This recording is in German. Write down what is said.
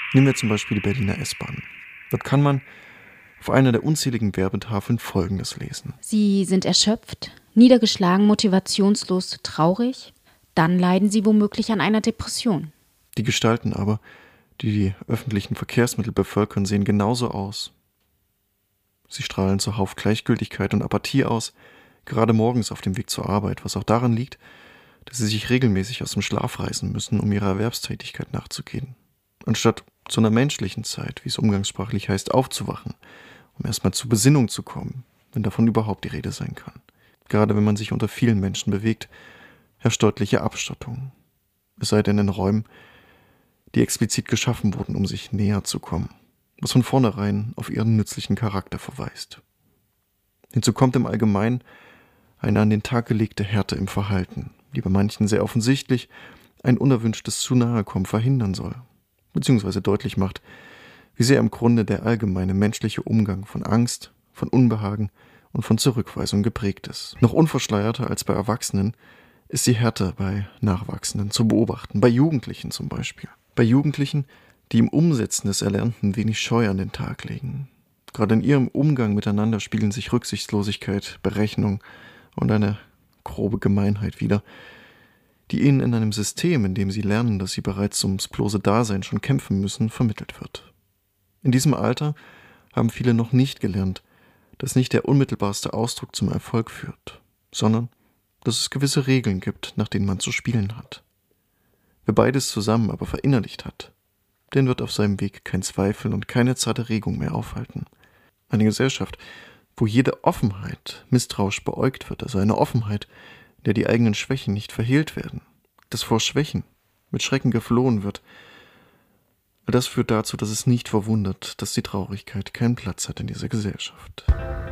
Nehmen wir zum Beispiel die Berliner S-Bahn. Dort kann man auf einer der unzähligen Werbetafeln Folgendes lesen. Sie sind erschöpft, niedergeschlagen, motivationslos, traurig. Dann leiden Sie womöglich an einer Depression. Die Gestalten aber, die die öffentlichen Verkehrsmittel bevölkern, sehen genauso aus. Sie strahlen zuhauf Gleichgültigkeit und Apathie aus, gerade morgens auf dem Weg zur Arbeit, was auch daran liegt, dass sie sich regelmäßig aus dem Schlaf reißen müssen, um ihrer Erwerbstätigkeit nachzugehen. Anstatt zu einer menschlichen Zeit, wie es umgangssprachlich heißt, aufzuwachen, um erstmal zur Besinnung zu kommen, wenn davon überhaupt die Rede sein kann. Gerade wenn man sich unter vielen Menschen bewegt, herrscht deutliche Abschottung. Es sei denn in Räumen, die explizit geschaffen wurden, um sich näher zu kommen, was von vornherein auf ihren nützlichen Charakter verweist. Hinzu kommt im Allgemeinen eine an den Tag gelegte Härte im Verhalten, die bei manchen sehr offensichtlich ein unerwünschtes Zunahekommen verhindern soll, beziehungsweise deutlich macht, wie sehr im Grunde der allgemeine menschliche Umgang von Angst, von Unbehagen und von Zurückweisung geprägt ist. Noch unverschleierter als bei Erwachsenen ist die Härte bei Nachwachsenden zu beobachten, bei Jugendlichen zum Beispiel. Bei Jugendlichen, die im Umsetzen des Erlernten wenig Scheu an den Tag legen. Gerade in ihrem Umgang miteinander spiegeln sich Rücksichtslosigkeit, Berechnung und eine grobe Gemeinheit wider, die ihnen in einem System, in dem sie lernen, dass sie bereits ums bloße Dasein schon kämpfen müssen, vermittelt wird. In diesem Alter haben viele noch nicht gelernt, dass nicht der unmittelbarste Ausdruck zum Erfolg führt, sondern dass es gewisse Regeln gibt, nach denen man zu spielen hat. Wer beides zusammen aber verinnerlicht hat, den wird auf seinem Weg kein Zweifel und keine zarte Regung mehr aufhalten. Eine Gesellschaft, wo jede Offenheit misstrauisch beäugt wird, also eine Offenheit, in der die eigenen Schwächen nicht verhehlt werden, dass vor Schwächen mit Schrecken geflohen wird, all das führt dazu, dass es nicht verwundert, dass die Traurigkeit keinen Platz hat in dieser Gesellschaft.